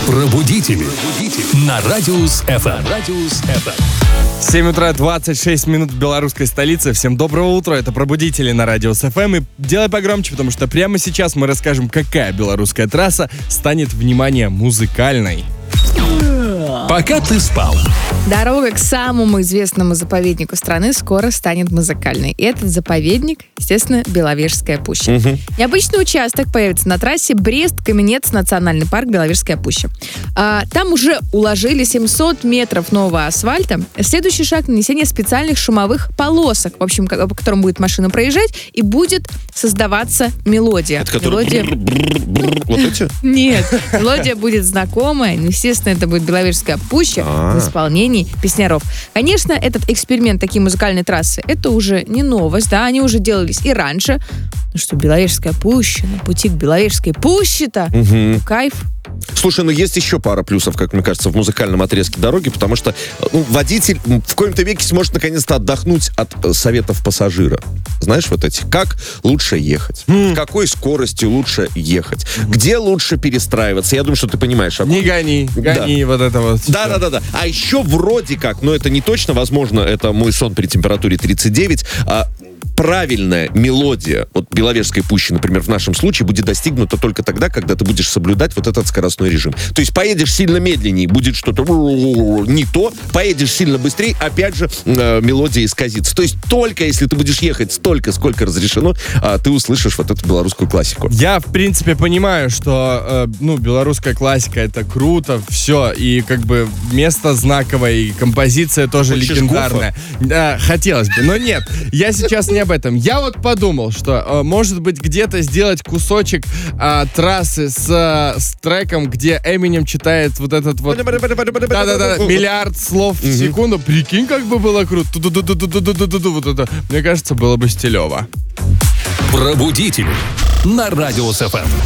Пробудители на Радиус ФМ. 7 утра, 26 минут в белорусской столице. Всем доброго утра, это Пробудители на Радиус ФМ. И делай погромче, потому что прямо сейчас мы расскажем, какая белорусская трасса станет, внимание, музыкальной. Пока ты спал. Дорога к самому известному заповеднику страны скоро станет музыкальной. И этот заповедник, естественно, Беловежская пуща. Необычный участок появится на трассе Брест-Каменец, национальный парк Беловежская пуща. Там уже уложили 700 метров нового асфальта. Следующий шаг — нанесение специальных шумовых полосок, в общем, по которым будет машина проезжать, и будет создаваться мелодия. Это которые... Вот эти? Нет, мелодия будет знакомая. Естественно, это будет Беловежская пуща в исполнении песняров. Конечно, этот эксперимент такие музыкальные трассы, это уже не новость, да, они уже делались и раньше. Ну что, Беловежская пуща, на пути к Беловежской пуще-то, кайф. Слушай, ну есть еще пара плюсов, как мне кажется, в музыкальном отрезке дороги, потому что водитель в коем-то веке сможет наконец-то отдохнуть от советов пассажира. Знаешь, вот эти, как лучше ехать, с какой скоростью лучше ехать, где лучше перестраиваться. Я думаю, что ты понимаешь. Не гони, вот это вот. Да. А еще вроде как, но это не точно, возможно, это мой сон при температуре 39, правильная мелодия от Беловежской пущи, например, в нашем случае, будет достигнута только тогда, когда ты будешь соблюдать вот этот скоростной режим. То есть поедешь сильно медленнее, будет что-то не то, поедешь сильно быстрее, опять же, мелодия исказится. То есть только если ты будешь ехать столько, сколько разрешено, ты услышишь вот эту белорусскую классику. Я, в принципе, понимаю, что, белорусская классика — это круто, все, и как бы место знаковое, и композиция тоже Хочешь легендарная. Да, хотелось бы, но нет, я сейчас не об этом. Я вот подумал, что, может быть, где-то сделать кусочек трассы с треком, где Эминем читает вот этот вот... Да-да-да, миллиард слов в секунду. Прикинь, как бы было круто. Вот это, мне кажется, было бы стилево. Пробудители на Радиус ФМ.